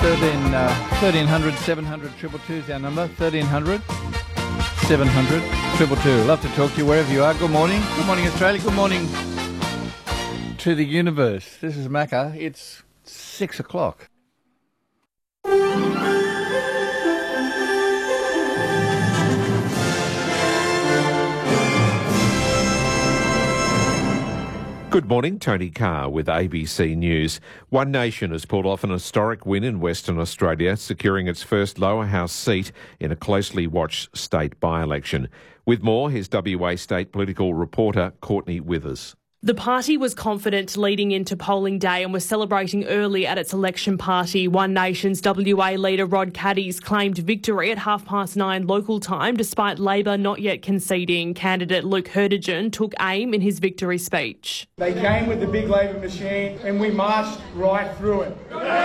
1300 700 222 is our number. 1300 700 222. Love to talk to you wherever you are. Good morning. Good morning, Australia. Good morning to the universe. This is Macca. It's 6 o'clock. Good morning, Tony Carr with ABC News. One Nation has pulled off an historic win in Western Australia, securing its first lower house seat in a closely watched state by-election. With more, here's WA State political reporter Courtney Withers. The party was confident leading into polling day and was celebrating early at its election party. One Nation's WA leader Rod Caddies claimed victory at 9:30 local time, despite Labor not yet conceding. Candidate Luke Hurtigan took aim in his victory speech. They came with the big Labor machine and we marched right through it.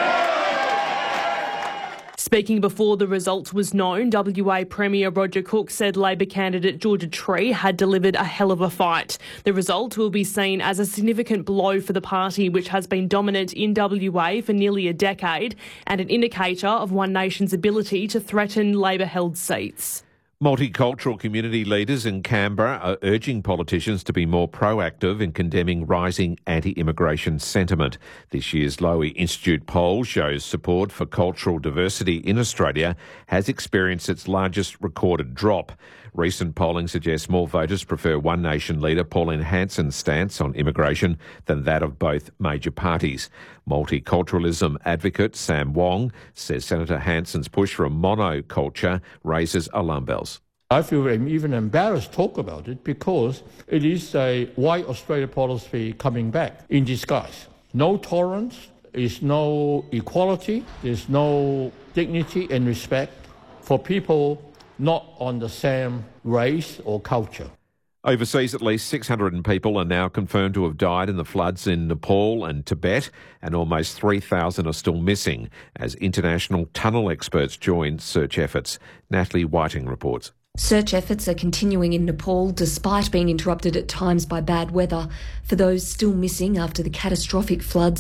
Speaking before the result was known, WA Premier Roger Cook said Labor candidate Georgia Tree had delivered a hell of a fight. The result will be seen as a significant blow for the party, which has been dominant in WA for nearly a decade, and an indicator of One Nation's ability to threaten Labor-held seats. Multicultural community leaders in Canberra are urging politicians to be more proactive in condemning rising anti-immigration sentiment. This year's Lowy Institute poll shows support for cultural diversity in Australia has experienced its largest recorded drop. Recent polling suggests more voters prefer One Nation leader Pauline Hanson's stance on immigration than that of both major parties. Multiculturalism advocate Sam Wong says Senator Hanson's push for a monoculture raises alarm bells. I feel even embarrassed to talk about it because it is a white Australia policy coming back in disguise. No tolerance, there's no equality, there's no dignity and respect for people not on the same race or culture. Overseas, at least 600 people are now confirmed to have died in the floods in Nepal and Tibet, and almost 3,000 are still missing as international tunnel experts join search efforts. Natalie Whiting reports. Search efforts are continuing in Nepal despite being interrupted at times by bad weather. For those still missing after the catastrophic floods,